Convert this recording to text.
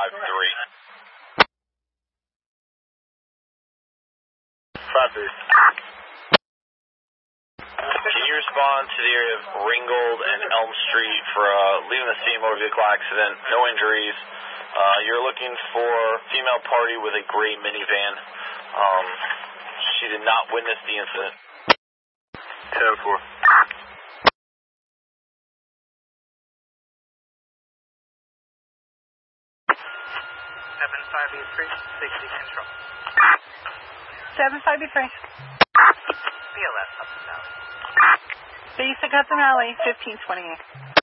Can you respond to the area of Ringgold and Elm Street for leaving the scene motor vehicle accident, no injuries? You're looking for female party with a gray minivan. She did not witness the incident. 10-4. 7583, 60 control. 7583. BLS Hudson Valley. Basic Hudson Valley, 1528.